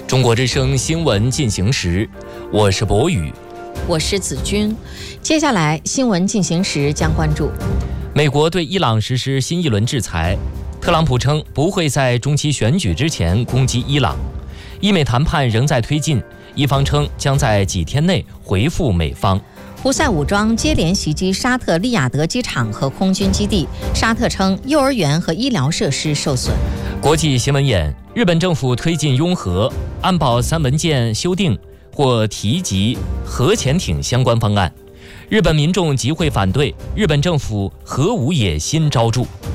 中国之声新闻进行时，我是博宇， 我是子君。接下来新闻进行时将关注： 美国对伊朗实施新一轮制裁，特朗普称不会在中期选举之前攻击伊朗。伊美谈判仍在推进，伊方称将在几天内回复美方。 胡塞武装接连袭击沙特利雅得机场和空军基地，沙特称幼儿园和医疗设施受损。 国际新闻眼：日本政府推进拥核，安保3文件修订或提及核潜艇相关方案。日本民众集会反对，日本政府核武野心昭著。